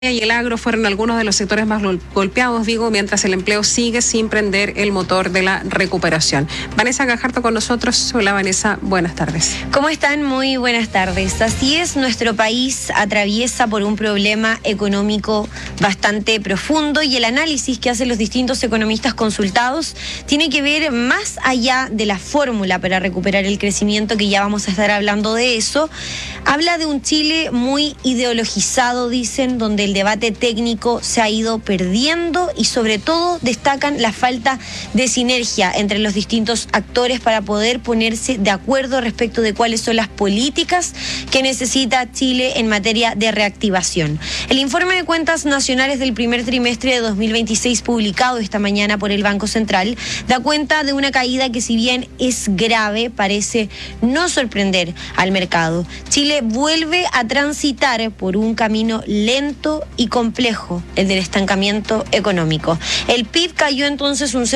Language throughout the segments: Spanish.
y el agro fueron algunos de los sectores más golpeados, mientras el empleo sigue sin prender el motor de la recuperación. Vanessa Gajardo con nosotros. Hola Vanessa, buenas tardes. ¿Cómo están? Muy buenas tardes. Así es, nuestro país atraviesa por un problema económico bastante profundo y el análisis que hacen los distintos economistas consultados tiene que ver más allá de la fórmula para recuperar el crecimiento, que ya vamos a estar hablando de eso. Habla de un Chile muy ideologizado, dicen, donde el debate técnico se ha ido perdiendo y sobre todo destacan la falta de sinergia entre los distintos actores para poder ponerse de acuerdo respecto de cuáles son las políticas que necesita Chile en materia de reactivación. El informe de cuentas nacionales del primer trimestre de 2026 publicado esta mañana por el Banco Central da cuenta de una caída que, si bien es grave, parece no sorprender al mercado. Chile vuelve a transitar por un camino lento y complejo, el del estancamiento económico. El PIB cayó entonces un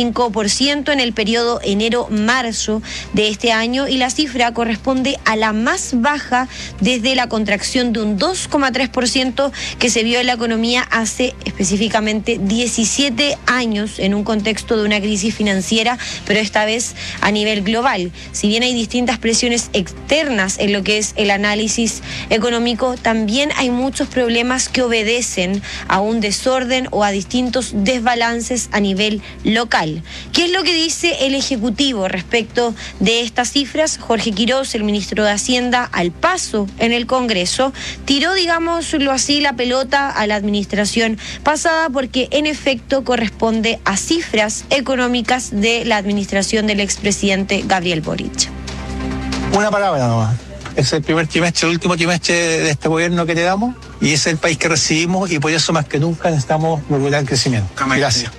0,5% en el periodo enero-marzo de este año y la cifra corresponde a la más baja desde la contracción de un 2,3% que se vio en la economía hace específicamente 17 años en un contexto de una crisis financiera, pero esta vez a nivel global. Si bien hay distintas presiones externas en lo que es el análisis económico, también hay muchos problemas que obedecen a un desorden o a distintos desbalances a nivel local. ¿Qué es lo que dice el Ejecutivo respecto de estas cifras? Jorge Quiroz, el ministro de Hacienda, al paso en el Congreso, tiró, digámoslo así, la pelota a la administración pasada porque en efecto corresponde a cifras económicas de la administración del expresidente Gabriel Boric. Una palabra nomás. Es el primer trimestre, el último trimestre de este gobierno que le damos y es el país que recibimos y por eso más que nunca necesitamos lograr el crecimiento. Gracias.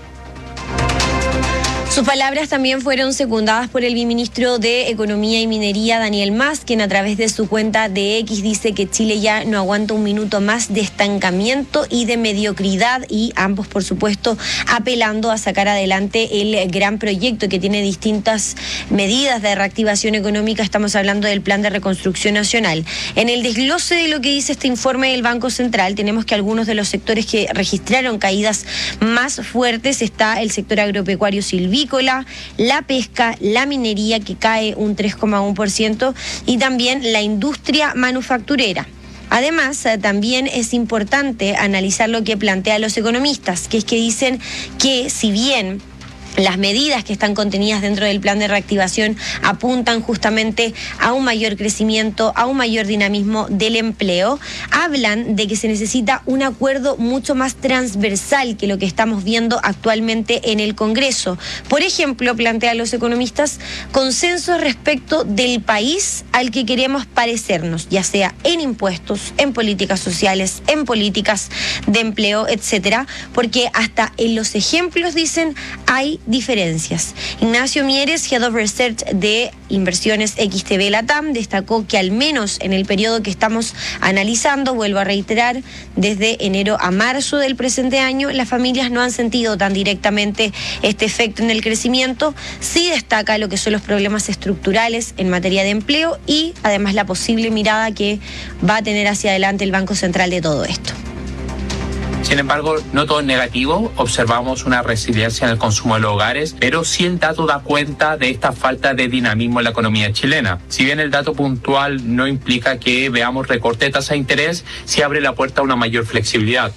Sus palabras también fueron secundadas por el viceministro de Economía y Minería, Daniel Mas, quien a través de su cuenta de X dice que Chile ya no aguanta un minuto más de estancamiento y de mediocridad, y ambos, por supuesto, apelando a sacar adelante el gran proyecto que tiene distintas medidas de reactivación económica. Estamos hablando del Plan de Reconstrucción Nacional. En el desglose de lo que dice este informe del Banco Central, tenemos que algunos de los sectores que registraron caídas más fuertes está el sector agropecuario silvícola, la pesca, la minería, que cae un 3,1%, y también la industria manufacturera. Además, también es importante analizar lo que plantean los economistas, que es que dicen que si bien las medidas que están contenidas dentro del plan de reactivación apuntan justamente a un mayor crecimiento, a un mayor dinamismo del empleo, hablan de que se necesita un acuerdo mucho más transversal que lo que estamos viendo actualmente en el Congreso. Por ejemplo, plantean los economistas consenso respecto del país al que queremos parecernos, ya sea en impuestos, en políticas sociales, en políticas de empleo, etcétera, porque hasta en los ejemplos, dicen, hay diferencias. Ignacio Mieres, Head of Research de Inversiones XTB Latam, destacó que al menos en el periodo que estamos analizando, vuelvo a reiterar, desde enero a marzo del presente año, las familias no han sentido tan directamente este efecto en el crecimiento. Sí destaca lo que son los problemas estructurales en materia de empleo y además la posible mirada que va a tener hacia adelante el Banco Central de todo esto. Sin embargo, no todo es negativo, observamos una resiliencia en el consumo de los hogares, pero sí el dato da cuenta de esta falta de dinamismo en la economía chilena. Si bien el dato puntual no implica que veamos recorte de tasa de interés, sí abre la puerta a una mayor flexibilidad.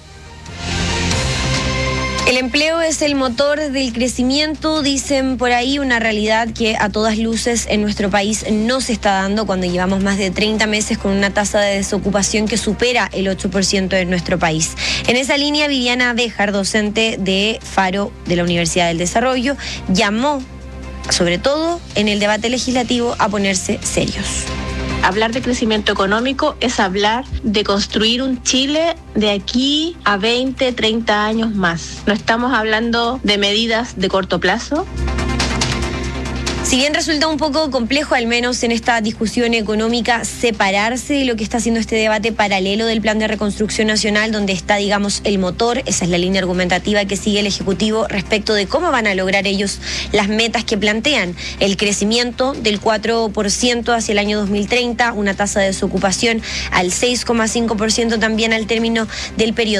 El empleo es el motor del crecimiento, dicen por ahí, una realidad que a todas luces en nuestro país no se está dando cuando llevamos más de 30 meses con una tasa de desocupación que supera el 8% en nuestro país. En esa línea, Viviana Béjar, docente de Faro de la Universidad del Desarrollo, llamó, sobre todo en el debate legislativo, a ponerse serios. Hablar de crecimiento económico es hablar de construir un Chile de aquí a 20, 30 años más. No estamos hablando de medidas de corto plazo. Si bien resulta un poco complejo, al menos en esta discusión económica, separarse de lo que está haciendo este debate paralelo del Plan de Reconstrucción Nacional, donde está, digamos, el motor, esa es la línea argumentativa que sigue el Ejecutivo respecto de cómo van a lograr ellos las metas que plantean. El crecimiento del 4% hacia el año 2030, una tasa de desocupación al 6,5% también al término del periodo.